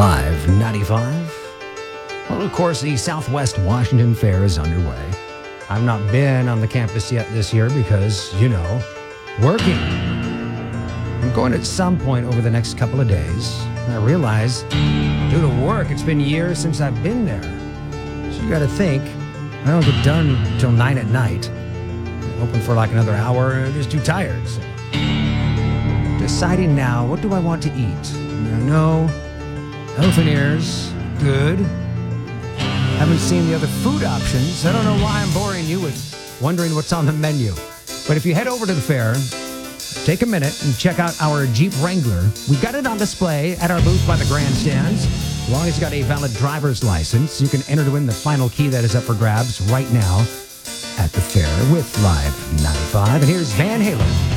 Live 95. Well, of course, the Southwest Washington Fair is underway. I've not been on the campus yet this year because, working. I'm going at some point over the next couple of days. And I realize, due to work, it's been years since I've been there. So you got to think, I don't get done till 9 at night. I'm open for like another hour, and I'm just too tired. So deciding now, what do I want to eat? No, elephant ears, good. Haven't seen the other food options. I don't know why I'm boring you with wondering what's on the menu. But if you head over to the fair, take a minute and check out our Jeep Wrangler. We've got it on display at our booth by the grandstands. As long as you've got a valid driver's license, you can enter to win the final key that is up for grabs right now at the fair with Live 95. And here's Van Halen.